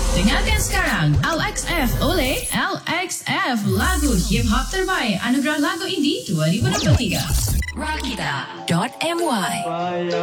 Dengarkan sekarang LXF oleh LXF, lagu hip hop terbaik Anugerah Lagu Indie 2023. Rakita.my